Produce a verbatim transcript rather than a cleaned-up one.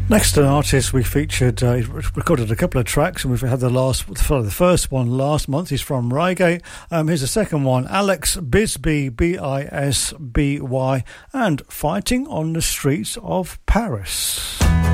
Next artist we featured, uh, he recorded a couple of tracks, and we've had the last, the first one last month. He's from Reigate. Um, here's the second one, Alex Bisby, B I S B Y, and Fighting on the Streets of Paris.